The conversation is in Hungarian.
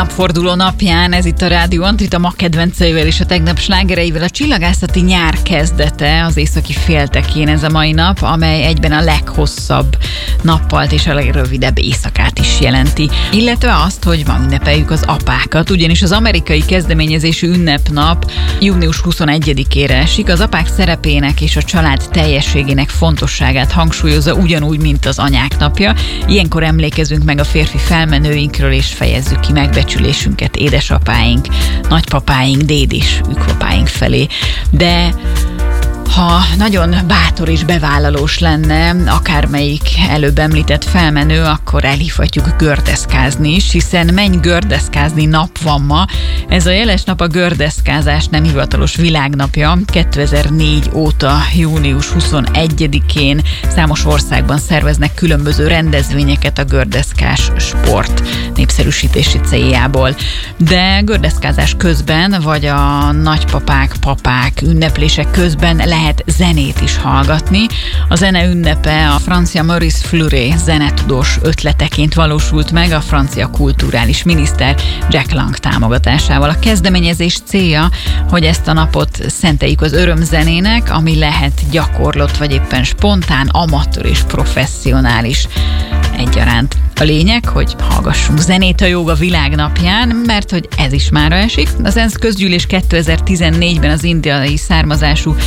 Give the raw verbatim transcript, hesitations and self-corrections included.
Napforduló napján, ez itt a Rádió Antrita, ma kedvenceivel és a tegnap slágereivel, a csillagászati nyár kezdete az északi féltekén ez a mai nap, amely egyben a leghosszabb nappalt és a legrövidebb éjszakát is jelenti. Illetve azt, hogy ma ünnepeljük az apákat, ugyanis az amerikai kezdeményezésű ünnepnap június huszonegyedikére esik, az apák szerepének és a család teljességének fontosságát hangsúlyozza ugyanúgy, mint az anyák napja. Ilyenkor emlékezünk meg a férfi felmenőinkről és fejezzük ki megbecsülésünket édesapáink, nagypapáink, dédis, ükpapáink felé. De ha nagyon bátor és bevállalós lenne akármelyik előbb említett felmenő, akkor elhívhatjuk gördeszkázni is, hiszen menj gördeszkázni nap van ma. Ez a jeles nap a gördeszkázás nem hivatalos világnapja. kétezer-négy óta június huszonegyedikén számos országban szerveznek különböző rendezvényeket a gördeszkás sport népszerűsítési céljából. De gördeszkázás közben, vagy a nagypapák, papák ünneplések közben lehet lehet zenét is hallgatni. A zene ünnepe a francia Maurice Fleury zenetudós ötleteként valósult meg a francia kulturális miniszter Jack Lang támogatásával. A kezdeményezés célja, hogy ezt a napot szenteljük az örömzenének, ami lehet gyakorlott vagy éppen spontán, amatőr és professzionális egyaránt. A lényeg, hogy hallgassunk zenét a jóga világnapján, mert hogy ez is mára esik. Az ENSZ közgyűlés kétezer-tizennégyben az indiai származású